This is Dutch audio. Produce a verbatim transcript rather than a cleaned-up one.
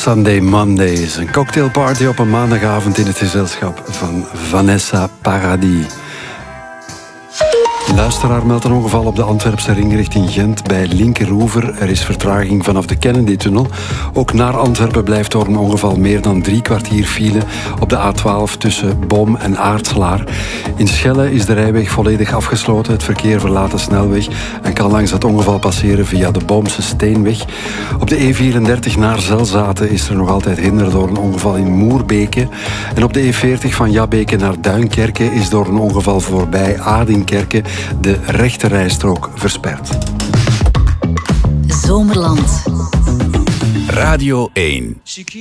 Sunday Mondays. Een cocktailparty op een maandagavond in het gezelschap van Vanessa Paradis. Luisteraar meldt een ongeval op de Antwerpse ring richting Gent bij Linkeroever. Er is vertraging vanaf de Kennedy-tunnel. Ook naar Antwerpen blijft door een ongeval meer dan drie kwartier file op de A twaalf tussen Boom en Aartselaar. In Schelle is de rijweg volledig afgesloten. Het verkeer verlaat de snelweg en kan langs het ongeval passeren via de Boomse Steenweg. Op de E vierendertig naar Zelzaten is er nog altijd hinder door een ongeval in Moerbeke. En op de E veertig van Jabbeke naar Duinkerke is door een ongeval voorbij Adinkerke de rechterrijstrook versperd. Zomerland. Radio één.